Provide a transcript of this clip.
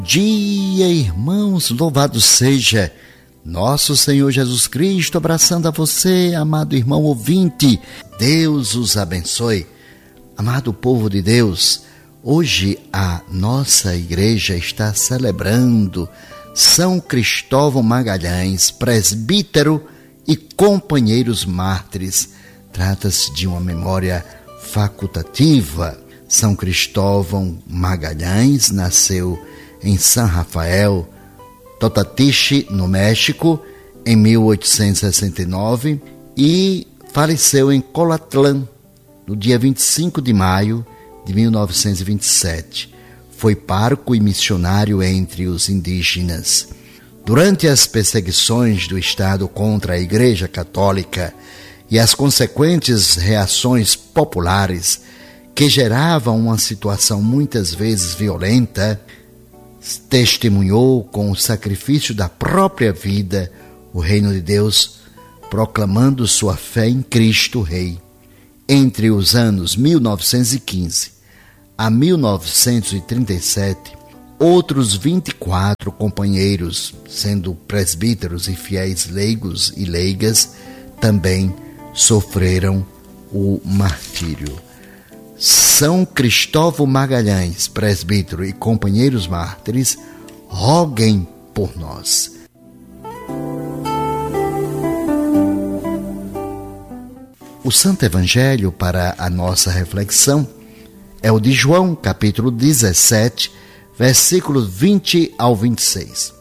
Dia, irmãos, louvado seja nosso Senhor Jesus Cristo, abraçando a você, amado irmão ouvinte. Deus os abençoe. Amado povo de Deus, hoje a nossa igreja está celebrando São Cristóvão Magalhães, presbítero e companheiros mártires. Trata-se de uma memória facultativa. São Cristóvão Magalhães nasceu em San Rafael, Totatiche, no México, em 1869 e faleceu em Colatlán, no dia 25 de maio de 1927. Foi pároco e missionário entre os indígenas. Durante as perseguições do Estado contra a Igreja Católica e as consequentes reações populares que geravam uma situação muitas vezes violenta, testemunhou com o sacrifício da própria vida o reino de Deus, proclamando sua fé em Cristo Rei. Entre os anos 1915 a 1937, outros 24 companheiros, sendo presbíteros e fiéis leigos e leigas, também sofreram o martírio. São Cristóvão Magalhães, presbítero e companheiros mártires, roguem por nós. O Santo Evangelho para a nossa reflexão é o de João, capítulo 17, versículos 20 ao 26.